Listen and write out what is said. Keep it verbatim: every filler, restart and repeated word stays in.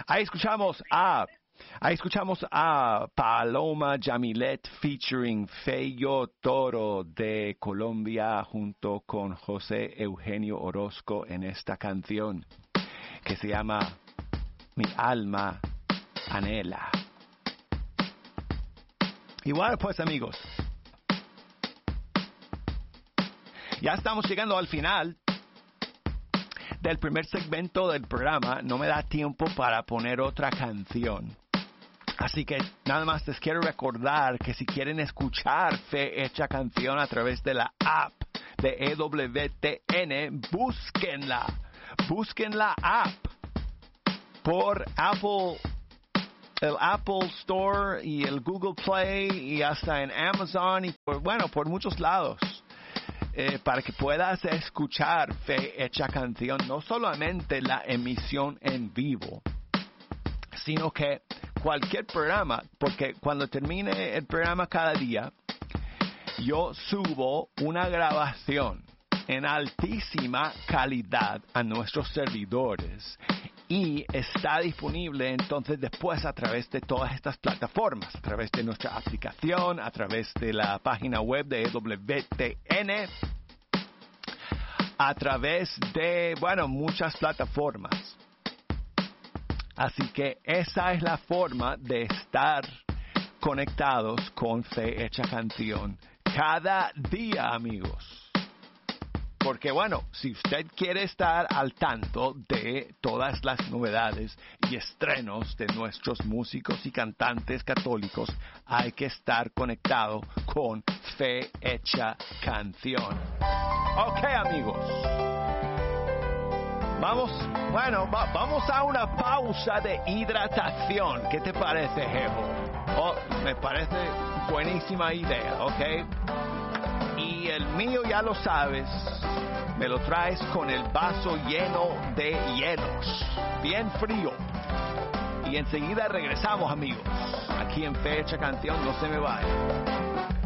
Ahí escuchamos a, ahí escuchamos a Paloma Yamilet featuring Feyo Toro de Colombia junto con José Eugenio Orozco en esta canción que se llama Mi Alma Anhela. Y bueno, pues amigos, ya estamos llegando al final del primer segmento del programa. No me da tiempo para poner otra canción. Así que nada más les quiero recordar que si quieren escuchar Fe Hecha Canción a través de la app de E W T N, búsquenla. Busquen la app por Apple, el Apple Store y el Google Play y hasta en Amazon y por, bueno, por muchos lados. Eh, para que puedas escuchar Fe Hecha Canción, no solamente la emisión en vivo, sino que cualquier programa, porque cuando termine el programa cada día, yo subo una grabación en altísima calidad a nuestros servidores y está disponible entonces después a través de todas estas plataformas, a través de nuestra aplicación, a través de la página web de E W T N, a través de, bueno, muchas plataformas. Así que esa es la forma de estar conectados con Fe Hecha Canción cada día, amigos. Porque bueno, si usted quiere estar al tanto de todas las novedades y estrenos de nuestros músicos y cantantes católicos, hay que estar conectado con Fe Hecha Canción. Ok, amigos. Vamos, bueno, va, vamos a una pausa de hidratación. ¿Qué te parece, Jejo? Oh, me parece buenísima idea, ¿ok? Y el mío, ya lo sabes, me lo traes con el vaso lleno de hielos, bien frío. Y enseguida regresamos, amigos. Aquí en Fe Hecha Canción, no se me vayan.